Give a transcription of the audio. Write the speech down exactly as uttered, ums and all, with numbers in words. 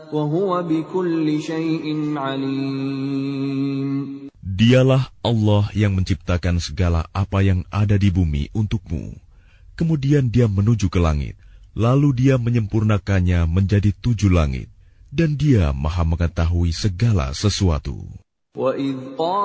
وهو بكل شيء عليم. Dialah Allah yang menciptakan segala apa yang ada di bumi untukmu. Kemudian Dia menuju ke langit, lalu Dia menyempurnakannya menjadi tujuh langit, dan Dia Maha mengetahui segala sesuatu.